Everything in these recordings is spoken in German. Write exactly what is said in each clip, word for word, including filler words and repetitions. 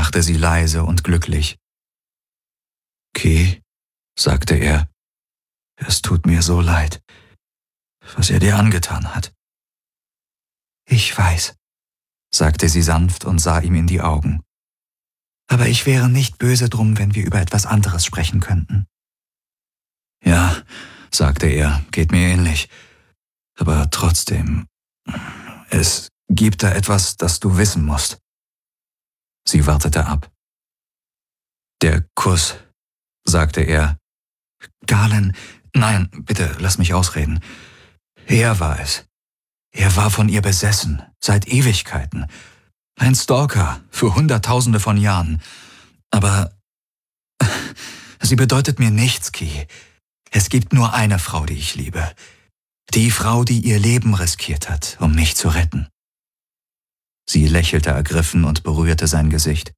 dachte sie leise und glücklich. »Kee«, sagte er, »es tut mir so leid, was er dir angetan hat.« »Ich weiß«, sagte sie sanft und sah ihm in die Augen. »Aber ich wäre nicht böse drum, wenn wir über etwas anderes sprechen könnten.« »Ja«, sagte er, »geht mir ähnlich. Aber trotzdem, es gibt da etwas, das du wissen musst.« Sie wartete ab. »Der Kuss«, sagte er. »Galen, nein, bitte, lass mich ausreden. Er war es. Er war von ihr besessen, seit Ewigkeiten. Ein Stalker für Hunderttausende von Jahren. Aber sie bedeutet mir nichts, Kee. Es gibt nur eine Frau, die ich liebe. Die Frau, die ihr Leben riskiert hat, um mich zu retten.« Sie lächelte ergriffen und berührte sein Gesicht.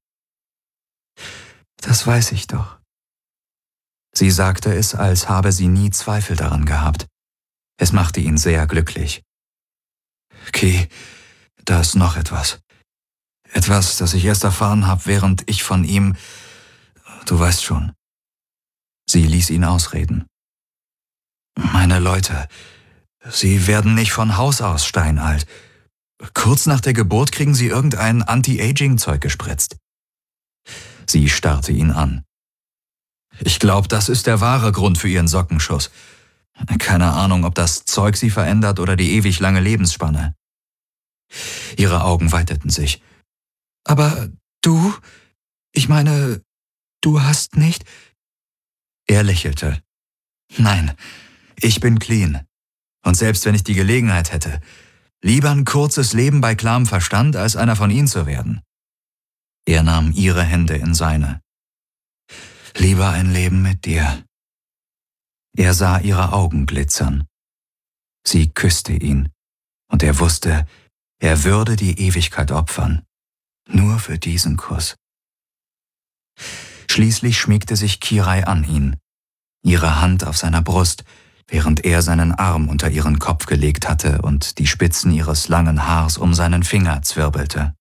»Das weiß ich doch.« Sie sagte es, als habe sie nie Zweifel daran gehabt. Es machte ihn sehr glücklich. »Kee, da ist noch etwas. Etwas, das ich erst erfahren habe, während ich von ihm... Du weißt schon.« Sie ließ ihn ausreden. »Meine Leute, sie werden nicht von Haus aus steinalt. Kurz nach der Geburt kriegen sie irgendein Anti-Aging-Zeug gespritzt.« Sie starrte ihn an. »Ich glaube, das ist der wahre Grund für ihren Sockenschuss. Keine Ahnung, ob das Zeug sie verändert oder die ewig lange Lebensspanne.« Ihre Augen weiteten sich. »Aber du? Ich meine, du hast nicht...« Er lächelte. »Nein, ich bin clean. Und selbst wenn ich die Gelegenheit hätte, lieber ein kurzes Leben bei klarem Verstand, als einer von ihnen zu werden.« Er nahm ihre Hände in seine. »Lieber ein Leben mit dir.« Er sah ihre Augen glitzern. Sie küsste ihn, und er wusste, er würde die Ewigkeit opfern, nur für diesen Kuss. Schließlich schmiegte sich Kirai an ihn, ihre Hand auf seiner Brust, während er seinen Arm unter ihren Kopf gelegt hatte und die Spitzen ihres langen Haars um seinen Finger zwirbelte.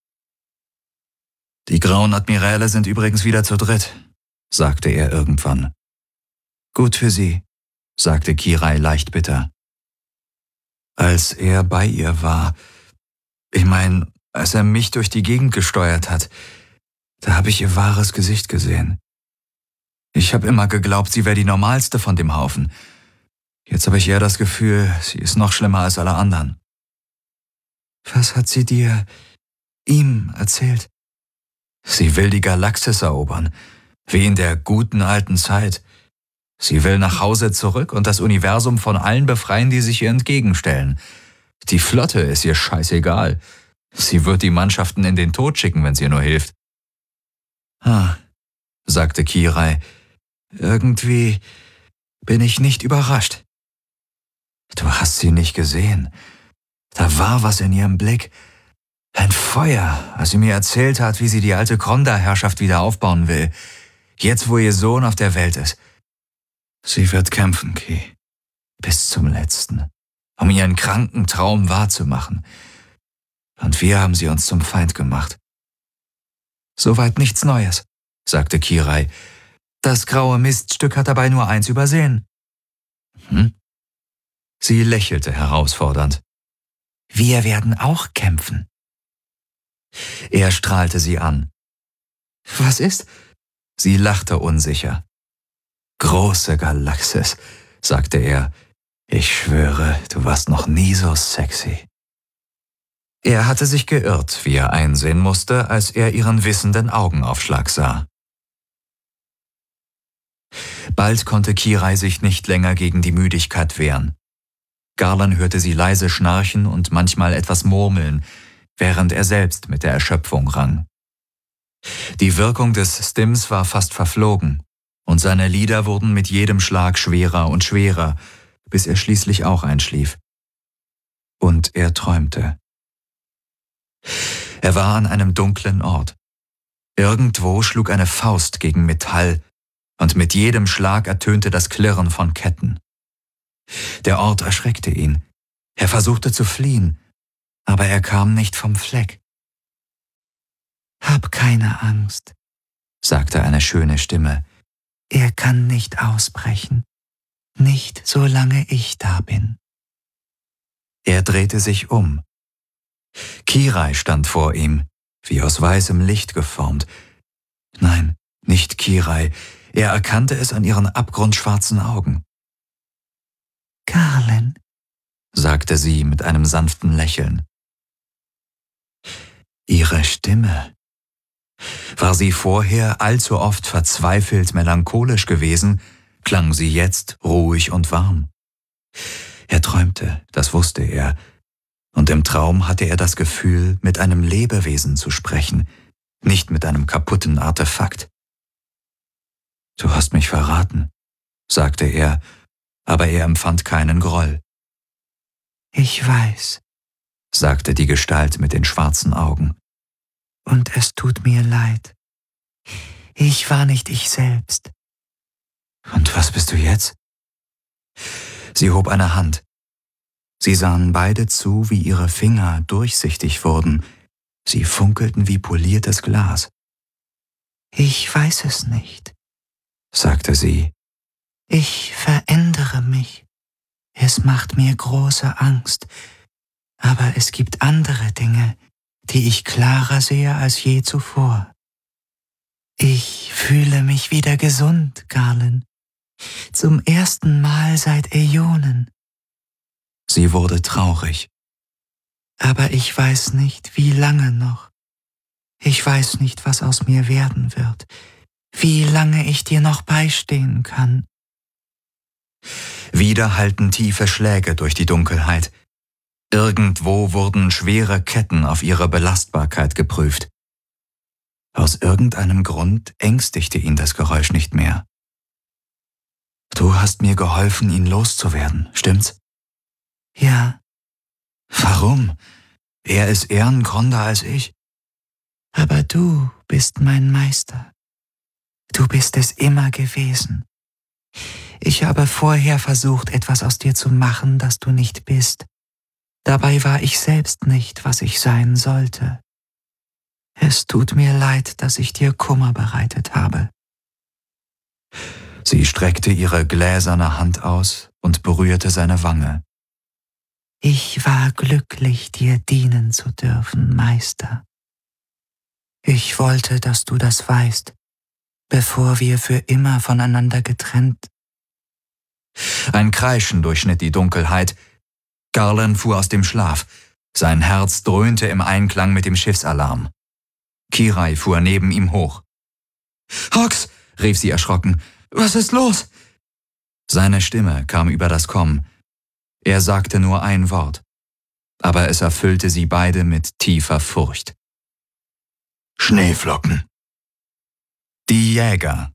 »Die grauen Admiräle sind übrigens wieder zu dritt«, sagte er irgendwann. »Gut für sie«, sagte Kirai leicht bitter. »Als er bei ihr war, ich meine, als er mich durch die Gegend gesteuert hat, da habe ich ihr wahres Gesicht gesehen. Ich habe immer geglaubt, sie wäre die normalste von dem Haufen. Jetzt habe ich eher das Gefühl, sie ist noch schlimmer als alle anderen.« »Was hat sie dir, ihm erzählt?« »Sie will die Galaxis erobern, wie in der guten alten Zeit. Sie will nach Hause zurück und das Universum von allen befreien, die sich ihr entgegenstellen. Die Flotte ist ihr scheißegal. Sie wird die Mannschaften in den Tod schicken, wenn es ihr nur hilft.« »Ah«, sagte Kirai, »irgendwie bin ich nicht überrascht.« »Du hast sie nicht gesehen. Da war was in ihrem Blick. Ein Feuer, als sie mir erzählt hat, wie sie die alte Kronda-Herrschaft wieder aufbauen will. Jetzt, wo ihr Sohn auf der Welt ist. Sie wird kämpfen, Kee. Bis zum Letzten. Um ihren kranken Traum wahrzumachen. Und wir haben sie uns zum Feind gemacht.« »Soweit nichts Neues«, sagte Kirai. »Das graue Miststück hat dabei nur eins übersehen.« »Hm?« Sie lächelte herausfordernd. »Wir werden auch kämpfen.« Er strahlte sie an. »Was ist?« Sie lachte unsicher. »Große Galaxis«, sagte er. »Ich schwöre, du warst noch nie so sexy.« Er hatte sich geirrt, wie er einsehen musste, als er ihren wissenden Augenaufschlag sah. Bald konnte Kirai sich nicht länger gegen die Müdigkeit wehren. Garland hörte sie leise schnarchen und manchmal etwas murmeln, während er selbst mit der Erschöpfung rang. Die Wirkung des Stims war fast verflogen, und seine Lider wurden mit jedem Schlag schwerer und schwerer, bis er schließlich auch einschlief. Und er träumte. Er war an einem dunklen Ort. Irgendwo schlug eine Faust gegen Metall, und mit jedem Schlag ertönte das Klirren von Ketten. Der Ort erschreckte ihn. Er versuchte zu fliehen, aber er kam nicht vom Fleck. »Hab keine Angst«, sagte eine schöne Stimme. Er kann nicht ausbrechen, nicht solange ich da bin. Er drehte sich um. Kirai stand vor ihm, wie aus weißem Licht geformt. Nein, nicht Kirai, er erkannte es an ihren abgrundschwarzen Augen. Garland, sagte sie mit einem sanften Lächeln. Ihre Stimme. War sie vorher allzu oft verzweifelt melancholisch gewesen, klang sie jetzt ruhig und warm. Er träumte, das wusste er, und im Traum hatte er das Gefühl, mit einem Lebewesen zu sprechen, nicht mit einem kaputten Artefakt. »Du hast mich verraten«, sagte er, aber er empfand keinen Groll. »Ich weiß«, sagte die Gestalt mit den schwarzen Augen. »Und es tut mir leid. Ich war nicht ich selbst.« »Und was bist du jetzt?« Sie hob eine Hand. Sie sahen beide zu, wie ihre Finger durchsichtig wurden. Sie funkelten wie poliertes Glas. »Ich weiß es nicht«, sagte sie. »Ich verändere mich. Es macht mir große Angst. Aber es gibt andere Dinge, die ich klarer sehe als je zuvor. Ich fühle mich wieder gesund, Garland. Zum ersten Mal seit Äonen.« Sie wurde traurig. »Aber ich weiß nicht, wie lange noch. Ich weiß nicht, was aus mir werden wird, wie lange ich dir noch beistehen kann.« Wieder hallten tiefe Schläge durch die Dunkelheit. Irgendwo wurden schwere Ketten auf ihre Belastbarkeit geprüft. Aus irgendeinem Grund ängstigte ihn das Geräusch nicht mehr. »Du hast mir geholfen, ihn loszuwerden, stimmt's?« »Ja.« »Warum? Er ist ehrengronder als ich.« »Aber du bist mein Meister. Du bist es immer gewesen. Ich habe vorher versucht, etwas aus dir zu machen, das du nicht bist. Dabei war ich selbst nicht, was ich sein sollte. Es tut mir leid, dass ich dir Kummer bereitet habe.« Sie streckte ihre gläserne Hand aus und berührte seine Wange. »Ich war glücklich, dir dienen zu dürfen, Meister. Ich wollte, dass du das weißt, bevor wir für immer voneinander getrennt.« Ein Kreischen durchschnitt die Dunkelheit. Garland fuhr aus dem Schlaf. Sein Herz dröhnte im Einklang mit dem Schiffsalarm. Kirai fuhr neben ihm hoch. »Hawks«, rief sie erschrocken, »was ist los?« Seine Stimme kam über das Komm. Er sagte nur ein Wort, aber es erfüllte sie beide mit tiefer Furcht. »Schneeflocken.« Die Jäger.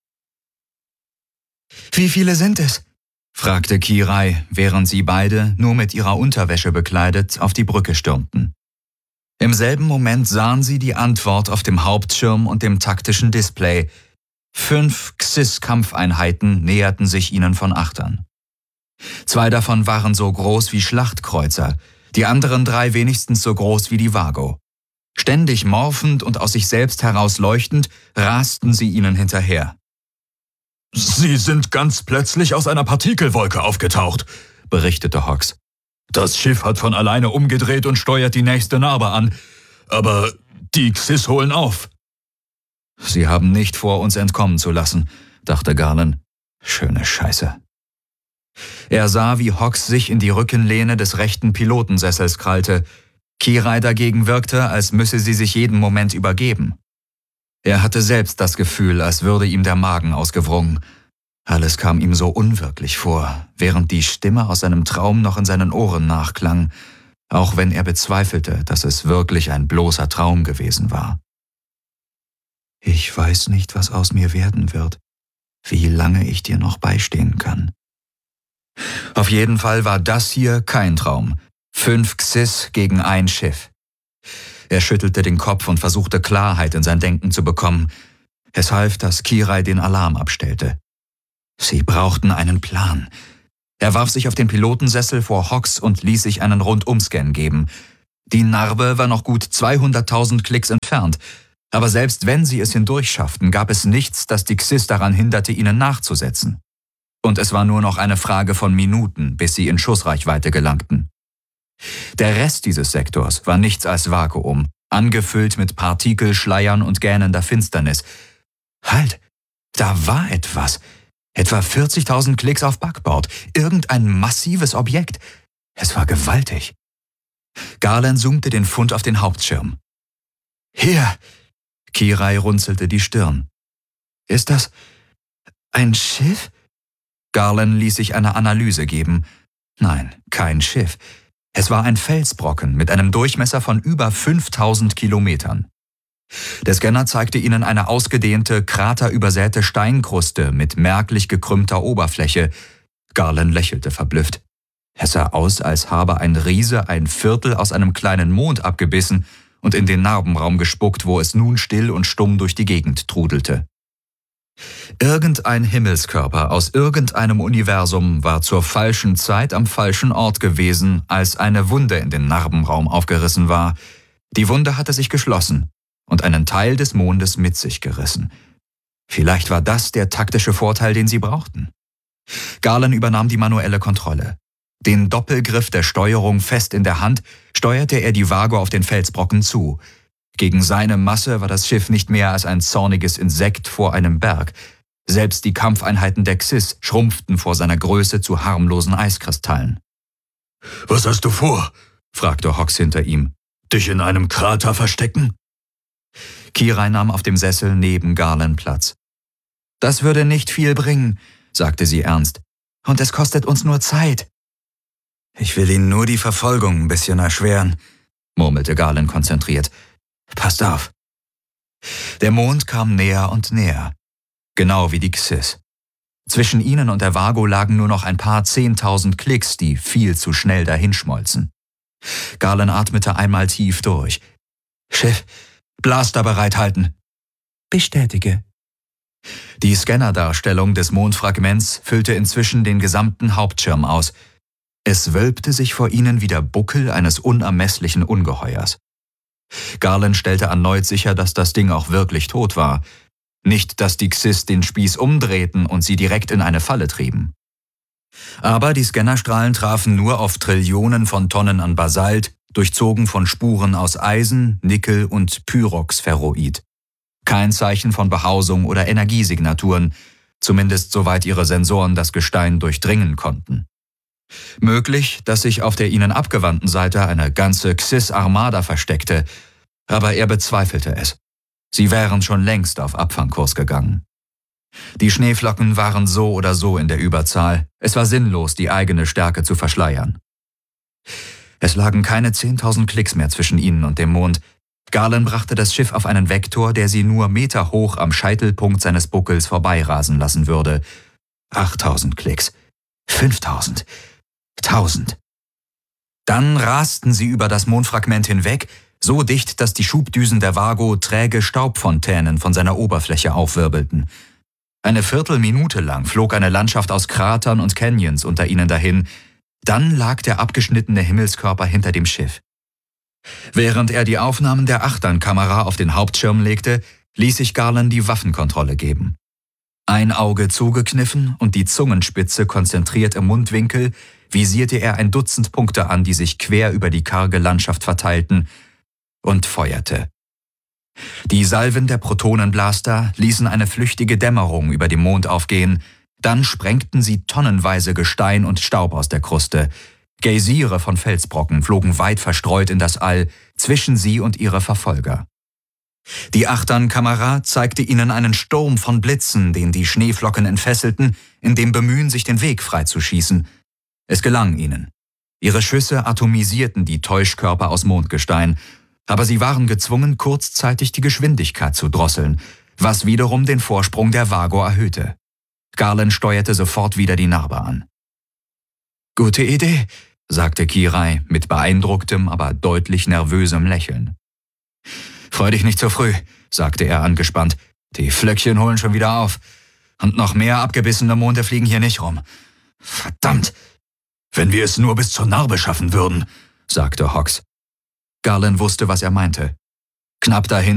»Wie viele sind es?« fragte Kirai, während sie beide, nur mit ihrer Unterwäsche bekleidet, auf die Brücke stürmten. Im selben Moment sahen sie die Antwort auf dem Hauptschirm und dem taktischen Display. Fünf Xys-Kampfeinheiten näherten sich ihnen von Achtern. Zwei davon waren so groß wie Schlachtkreuzer, die anderen drei wenigstens so groß wie die Vago. Ständig morphend und aus sich selbst heraus leuchtend, rasten sie ihnen hinterher. »Sie sind ganz plötzlich aus einer Partikelwolke aufgetaucht«, berichtete Hawks. »Das Schiff hat von alleine umgedreht und steuert die nächste Narbe an. Aber die Xys holen auf.« »Sie haben nicht vor, uns entkommen zu lassen«, dachte Garland. »Schöne Scheiße.« Er sah, wie Hawks sich in die Rückenlehne des rechten Pilotensessels krallte. Kirai dagegen wirkte, als müsse sie sich jeden Moment übergeben. Er hatte selbst das Gefühl, als würde ihm der Magen ausgewrungen. Alles kam ihm so unwirklich vor, während die Stimme aus seinem Traum noch in seinen Ohren nachklang, auch wenn er bezweifelte, dass es wirklich ein bloßer Traum gewesen war. »Ich weiß nicht, was aus mir werden wird, wie lange ich dir noch beistehen kann.« Auf jeden Fall war das hier kein Traum. Fünf Xys gegen ein Schiff. Er schüttelte den Kopf und versuchte Klarheit in sein Denken zu bekommen. Es half, dass Kirai den Alarm abstellte. Sie brauchten einen Plan. Er warf sich auf den Pilotensessel vor Hawks und ließ sich einen Rundumscan geben. Die Narbe war noch gut zweihunderttausend Klicks entfernt, Aber selbst wenn sie es hindurchschafften, gab es nichts, das die Xys daran hinderte, ihnen nachzusetzen. Und es war nur noch eine Frage von Minuten, bis sie in Schussreichweite gelangten. Der Rest dieses Sektors war nichts als Vakuum, angefüllt mit Partikelschleiern und gähnender Finsternis. Halt, da war etwas. Etwa vierzigtausend Klicks auf Backbord, irgendein massives Objekt. Es war gewaltig. Garland zoomte den Fund auf den Hauptschirm. »Hier!« Kirai runzelte die Stirn. »Ist das ein Schiff?« Garland ließ sich eine Analyse geben. Nein, kein Schiff. Es war ein Felsbrocken mit einem Durchmesser von über fünftausend Kilometern. Der Scanner zeigte ihnen eine ausgedehnte, kraterübersäte Steinkruste mit merklich gekrümmter Oberfläche. Garland lächelte verblüfft. Es sah aus, als habe ein Riese ein Viertel aus einem kleinen Mond abgebissen und in den Narbenraum gespuckt, wo es nun still und stumm durch die Gegend trudelte. Irgendein Himmelskörper aus irgendeinem Universum war zur falschen Zeit am falschen Ort gewesen, als eine Wunde in den Narbenraum aufgerissen war. Die Wunde hatte sich geschlossen und einen Teil des Mondes mit sich gerissen. Vielleicht war das der taktische Vorteil, den sie brauchten. Garland übernahm die manuelle Kontrolle. Den Doppelgriff der Steuerung fest in der Hand, steuerte er die Vago auf den Felsbrocken zu. Gegen seine Masse war das Schiff nicht mehr als ein zorniges Insekt vor einem Berg. Selbst die Kampfeinheiten der Xys schrumpften vor seiner Größe zu harmlosen Eiskristallen. »Was hast du vor?« fragte Hox hinter ihm. »Dich in einem Krater verstecken?« Kirai nahm auf dem Sessel neben Garland Platz. »Das würde nicht viel bringen«, sagte sie ernst. »Und es kostet uns nur Zeit.« »Ich will Ihnen nur die Verfolgung ein bisschen erschweren«, murmelte Garland konzentriert. »Passt auf.« Der Mond kam näher und näher, genau wie die Xys. Zwischen ihnen und der Vago lagen nur noch ein paar zehntausend Klicks, die viel zu schnell dahinschmolzen. Garland atmete einmal tief durch. »Schiff, Blaster bereithalten.« »Bestätige.« Die Scannerdarstellung des Mondfragments füllte inzwischen den gesamten Hauptschirm aus. Es wölbte sich vor ihnen wie der Buckel eines unermesslichen Ungeheuers. Garland stellte erneut sicher, dass das Ding auch wirklich tot war. Nicht, dass die Xys den Spieß umdrehten und sie direkt in eine Falle trieben. Aber die Scannerstrahlen trafen nur auf Trillionen von Tonnen an Basalt, durchzogen von Spuren aus Eisen, Nickel und Pyroxferroid. Kein Zeichen von Behausung oder Energiesignaturen, zumindest soweit ihre Sensoren das Gestein durchdringen konnten. Möglich, dass sich auf der ihnen abgewandten Seite eine ganze Xys-Armada versteckte, aber er bezweifelte es. Sie wären schon längst auf Abfangkurs gegangen. Die Schneeflocken waren so oder so in der Überzahl. Es war sinnlos, die eigene Stärke zu verschleiern. Es lagen keine zehntausend Klicks mehr zwischen ihnen und dem Mond. Garland brachte das Schiff auf einen Vektor, der sie nur meterhoch am Scheitelpunkt seines Buckels vorbeirasen lassen würde. achttausend Klicks. fünftausend. tausend. Dann rasten sie über das Mondfragment hinweg, so dicht, dass die Schubdüsen der Vago träge Staubfontänen von seiner Oberfläche aufwirbelten. Eine Viertelminute lang flog eine Landschaft aus Kratern und Canyons unter ihnen dahin. Dann lag der abgeschnittene Himmelskörper hinter dem Schiff. Während er die Aufnahmen der Achternkamera auf den Hauptschirm legte, ließ sich Garland die Waffenkontrolle geben. Ein Auge zugekniffen und die Zungenspitze konzentriert im Mundwinkel, visierte er ein Dutzend Punkte an, die sich quer über die karge Landschaft verteilten, und feuerte. Die Salven der Protonenblaster ließen eine flüchtige Dämmerung über dem Mond aufgehen, dann sprengten sie tonnenweise Gestein und Staub aus der Kruste. Geysire von Felsbrocken flogen weit verstreut in das All, zwischen sie und ihre Verfolger. Die Achternkamera zeigte ihnen einen Sturm von Blitzen, den die Schneeflocken entfesselten, in dem Bemühen, sich den Weg freizuschießen. Es gelang ihnen. Ihre Schüsse atomisierten die Täuschkörper aus Mondgestein, aber sie waren gezwungen, kurzzeitig die Geschwindigkeit zu drosseln, was wiederum den Vorsprung der Vago erhöhte. Garland steuerte sofort wieder die Narbe an. »Gute Idee«, sagte Kirai mit beeindrucktem, aber deutlich nervösem Lächeln. »Freu dich nicht zu früh«, sagte er angespannt. »Die Flöckchen holen schon wieder auf. Und noch mehr abgebissene Monde fliegen hier nicht rum. Verdammt! Wenn wir es nur bis zur Narbe schaffen würden«, sagte Hox. Garland wusste, was er meinte. Knapp dahin